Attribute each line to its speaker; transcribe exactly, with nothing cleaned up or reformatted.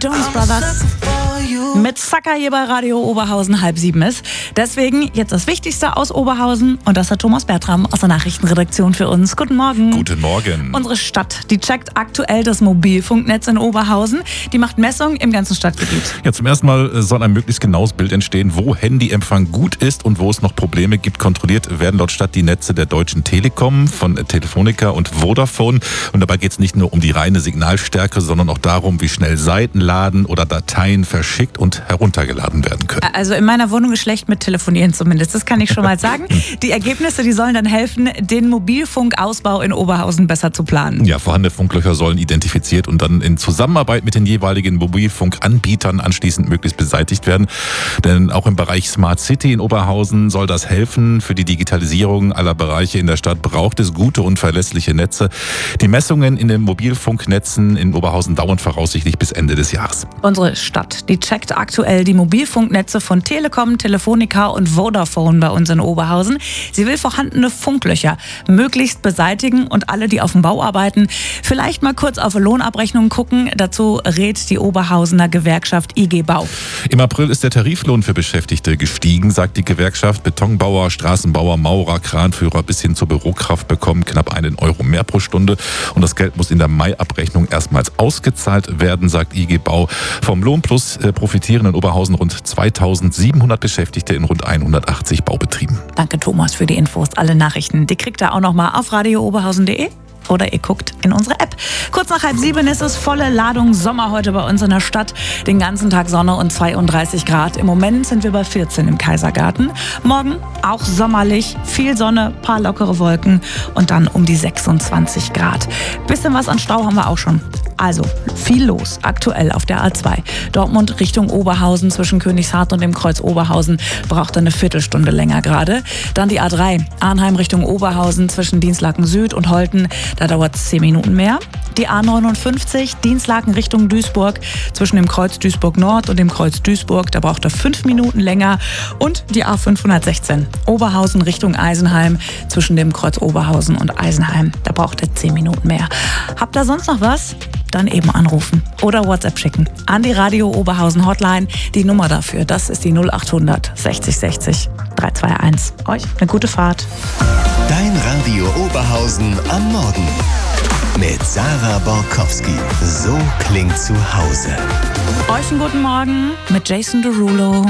Speaker 1: Jonas Brothers mit Sucker hier bei Radio Oberhausen, halb sieben ist. Deswegen jetzt das Wichtigste aus Oberhausen und das hat Thomas Bertram aus der Nachrichtenredaktion für uns. Guten Morgen.
Speaker 2: Guten Morgen.
Speaker 1: Unsere Stadt, die checkt aktuell das Mobilfunknetz in Oberhausen. Die macht Messungen im ganzen Stadtgebiet.
Speaker 2: Ja, zum ersten Mal soll ein möglichst genaues Bild entstehen, wo Handyempfang gut ist und wo es noch Probleme gibt. Kontrolliert werden laut Stadt die Netze der Deutschen Telekom, von Telefonica und Vodafone. Und dabei geht es nicht nur um die reine Signalstärke, sondern auch darum, wie schnell Seiten laden oder Dateien verschickt und heruntergeladen werden können.
Speaker 1: Also in meiner Wohnung ist schlecht mit Telefonieren zumindest, das kann ich schon mal sagen. Die Ergebnisse, die sollen dann helfen, den Mobilfunkausbau in Oberhausen besser zu planen.
Speaker 2: Ja, vorhandene Funklöcher sollen identifiziert und dann in Zusammenarbeit mit den jeweiligen Mobilfunkanbietern anschließend möglichst beseitigt werden. Denn auch im Bereich Smart City in Oberhausen soll das helfen. Für die Digitalisierung aller Bereiche in der Stadt braucht es gute und verlässliche Netze. Die Messungen in den Mobilfunknetzen in Oberhausen dauern voraussichtlich bis Ende des Jahres.
Speaker 1: Unsere Stadt, die checkt aktuell die Mobilfunknetze von Telekom, Telefonica und Vodafone bei uns in Oberhausen. Sie will vorhandene Funklöcher möglichst beseitigen und alle, die auf dem Bau arbeiten, vielleicht mal kurz auf Lohnabrechnungen gucken. Dazu rät die Oberhausener Gewerkschaft I G Bau.
Speaker 2: Im April ist der Tariflohn für Beschäftigte gestiegen, sagt die Gewerkschaft. Betonbauer, Straßenbauer, Maurer, Kranführer bis hin zur Bürokraft bekommen knapp einen Euro mehr pro Stunde. Und das Geld muss in der Mai-Abrechnung erstmals ausgezahlt werden, sagt I G Bau. Vom Lohnplus profitieren in Oberhausen rund zweitausendsiebenhundert Beschäftigte in rund hundertachtzig Baubetrieben.
Speaker 1: Danke Thomas für die Infos. Alle Nachrichten, die kriegt ihr auch noch mal auf radio oberhausen punkt de. Oder ihr guckt in unsere App. Kurz nach halb sieben ist es volle Ladung Sommer heute bei uns in der Stadt. Den ganzen Tag Sonne und zweiunddreißig Grad. Im Moment sind wir bei vierzehn im Kaisergarten. Morgen auch sommerlich, viel Sonne, paar lockere Wolken und dann um die sechsundzwanzig Grad. Bisschen was an Stau haben wir auch schon. Also viel los aktuell auf der A zwei. Dortmund Richtung Oberhausen zwischen Königshardt und dem Kreuz Oberhausen braucht eine Viertelstunde länger gerade. Dann die A drei Arnheim Richtung Oberhausen zwischen Dienstlaken Süd und Holten. Da dauert es zehn Minuten mehr. Die A neunundfünfzig, Dienstlaken Richtung Duisburg, zwischen dem Kreuz Duisburg Nord und dem Kreuz Duisburg, da braucht er fünf Minuten länger. Und die A fünfhundertsechzehn, Oberhausen Richtung Eisenheim, zwischen dem Kreuz Oberhausen und Eisenheim, da braucht er zehn Minuten mehr. Habt ihr sonst noch was? Dann eben anrufen oder WhatsApp schicken an die Radio Oberhausen Hotline. Die Nummer dafür, das ist die null achthundert sechzig sechzig dreihunderteinundzwanzig. Euch eine gute Fahrt.
Speaker 3: Dein Radio Oberhausen am Morgen mit Sarah Borkowski. So klingt zu Hause.
Speaker 1: Euch einen guten Morgen mit Jason Derulo.